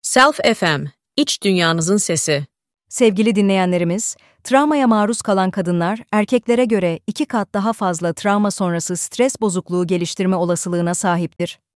Self FM, iç dünyanızın sesi. Sevgili dinleyenlerimiz, travmaya maruz kalan kadınlar, erkeklere göre 2 kat daha fazla travma sonrası stres bozukluğu geliştirme olasılığına sahiptir.